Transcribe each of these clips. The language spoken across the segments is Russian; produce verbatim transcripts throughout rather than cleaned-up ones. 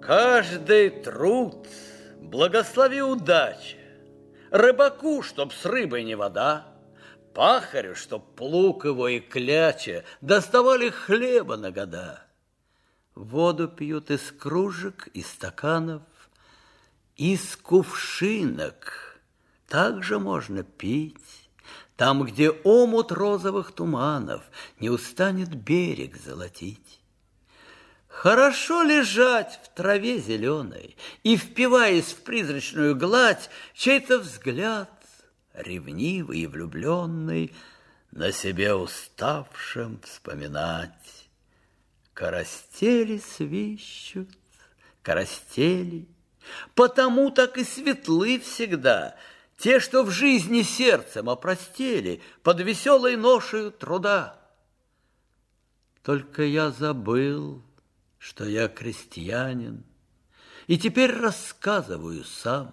Каждый труд благослови удача, рыбаку, чтоб с рыбой не вода, пахарю, чтоб плуг его и кляча доставали хлеба на года. Воду пьют из кружек и стаканов, из кувшинок также можно пить. Там, где омут розовых туманов не устанет берег золотить. Хорошо лежать в траве зеленой и, впиваясь в призрачную гладь, чей-то взгляд, ревнивый и влюбленный, на себе уставшим вспоминать. Карастели свищут, карастели, потому так и светлы всегда те, что в жизни сердцем опростели под веселой ношею труда. Только я забыл, что я крестьянин, и теперь рассказываю сам.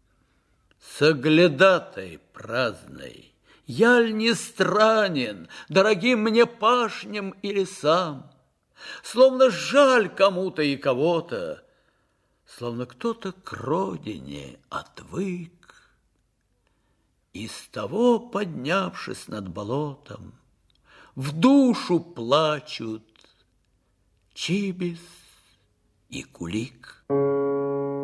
Соглядатай праздной, яль не странен дорогим мне пашням и лесам, словно жаль кому-то и кого-то, словно кто-то к родине отвык. И с того, поднявшись над болотом, в душу плачут Чибис и Кулик.